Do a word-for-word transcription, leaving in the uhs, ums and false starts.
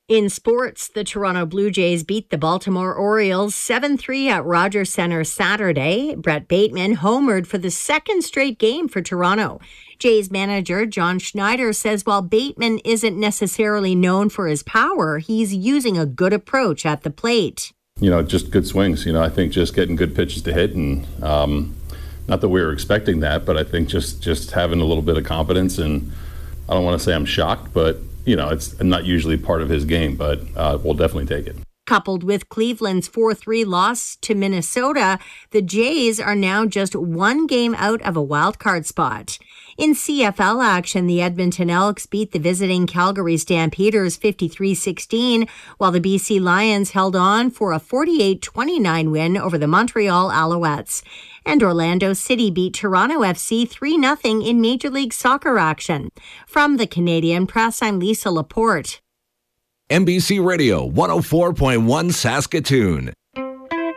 In sports, the Toronto Blue Jays beat the Baltimore Orioles seven three at Rogers Centre Saturday. Brett Bateman homered for the second straight game for Toronto. Jays manager John Schneider says while Bateman isn't necessarily known for his power, he's using a good approach at the plate. You know, just good swings. You know, I think just getting good pitches to hit, and um, not that we were expecting that, but I think just, just having a little bit of confidence. And I don't want to say I'm shocked, but you know, it's not usually part of his game, but uh, we'll definitely take it. Coupled with Cleveland's four three loss to Minnesota, the Jays are now just one game out of a wildcard spot. In C F L action, the Edmonton Elks beat the visiting Calgary Stampeders fifty-three sixteen, while the B C Lions held on for a forty-eight twenty-nine win over the Montreal Alouettes. And Orlando City beat Toronto F C three nothing in Major League Soccer action. From the Canadian Press, I'm Lisa Laporte. N B C Radio one oh four point one Saskatoon.